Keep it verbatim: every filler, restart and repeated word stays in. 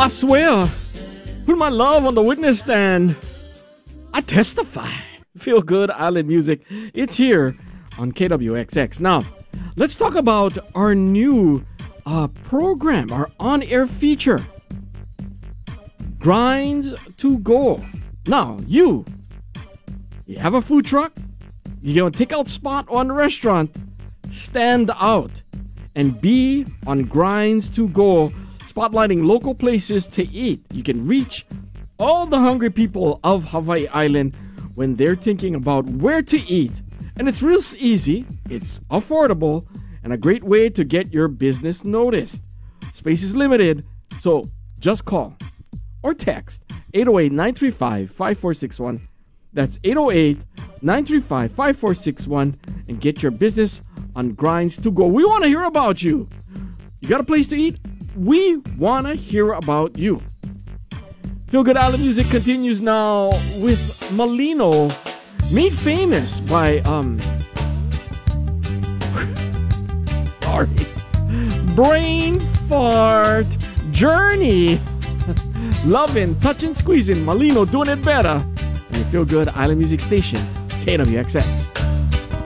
I swear, put my love on the witness stand. I testify. Feel Good Island Music. It's here on K W X X. Now, let's talk about our new uh, program, our on-air feature, Grinds to Go. Now, you, you have a food truck, you have a takeout spot or a restaurant, stand out and be on Grinds to Go, spotlighting local places to eat. You can reach all the hungry people of Hawaii Island when they're thinking about where to eat. And it's real easy, it's affordable, and a great way to get your business noticed. Space is limited, so just call or text eight oh eight, nine three five, five four six one. That's eight oh eight, nine three five, five four six one and get your business on Grinds to Go. We want to hear about you. You got a place to eat? We want to hear about you. Feel Good Island Music continues now with Malino, made famous by, um, sorry, Brain Fart Journey. Loving, touching, squeezing, Malino doing it better. And Feel Good Island Music Station, K W X X.